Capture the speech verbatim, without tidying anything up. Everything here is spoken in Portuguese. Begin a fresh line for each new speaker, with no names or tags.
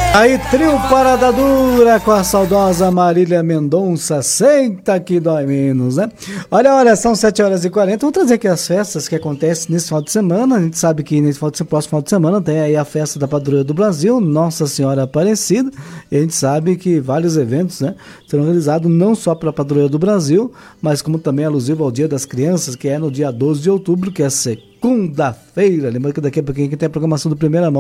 Aí, trio Parada Dura com a saudosa Marília Mendonça, senta que dói menos, né? Olha, olha, são sete horas e quarenta, vamos trazer aqui as festas que acontecem nesse final de semana. A gente sabe que nesse próximo final de semana tem aí a festa da Padroeira do Brasil, Nossa Senhora Aparecida, e a gente sabe que vários eventos, né, serão realizados não só pela Padroeira do Brasil, mas como também alusivo ao Dia das Crianças, que é no dia doze de outubro, que é segunda-feira. Lembrando que daqui a pouquinho tem a programação do Primeira Mão.